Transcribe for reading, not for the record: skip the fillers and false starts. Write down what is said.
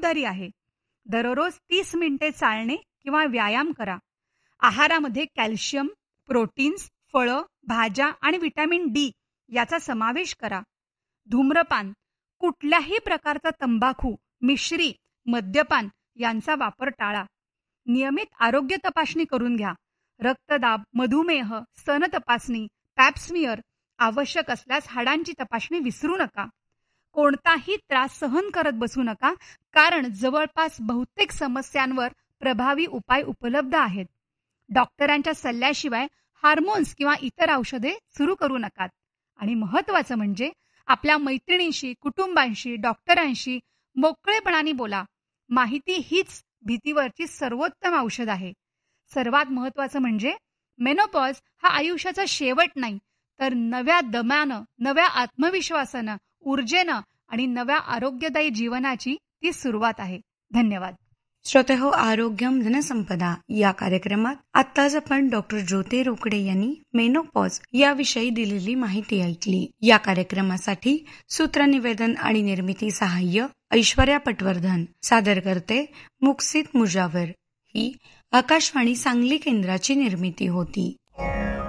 जबाबदारी आहे. दररोज 30 मिनिटे चालणे किंवा व्यायाम करा. आहारामध्ये कॅल्शियम, प्रोटीन्स, फळं, भाज्या आणि व्हिटॅमिन डी याचा समावेश करा. धूम्रपान, कुठल्याही प्रकारचा तंबाखू, मिश्री, मद्यपान यांचा वापर टाळा. नियमित आरोग्य तपासणी करून घ्या. रक्तदाब, मधुमेह, स्तन तपासणी, पॅप्समियर, आवश्यक असल्यास हाडांची तपासणी विसरू नका. कोणताही त्रास सहन करत बसू नका, कारण जवळपास बहुतेक समस्यांवर प्रभावी उपाय उपलब्ध आहेत. डॉक्टरांच्या सल्ल्याशिवाय हार्मोन्स किंवा इतर औषधे सुरू करू नका. आणि महत्त्वाचं म्हणजे आपल्या मैत्रिणींशी, कुटुंबांशी, डॉक्टरांशी मोकळेपणाने बोला. माहिती हीच भीतीवरची सर्वोत्तम औषध आहे. सर्वात महत्त्वाचं म्हणजे मेनोपॉज हा आयुष्याचा शेवट नाही, तर नव्या दमानं, नव्या आत्मविश्वासानं, ऊर्जेनं आणि नव्या आरोग्यदायी जीवनाची ती सुरुवात आहे. धन्यवाद. श्रोतेहो, आरोग्यम धनसंपदा या कार्यक्रमात आत्ताच आपण डॉक्टर ज्योती रोकडे यांनी मेनोपॉज याविषयी दिलेली माहिती ऐकली. या कार्यक्रमासाठी सूत्रनिवेदन आणि निर्मिती सहाय्य ऐश्वर्या पटवर्धन. सादर करते मुक्सित मुजावर. ही आकाशवाणी सांगली केंद्राची निर्मिती होती.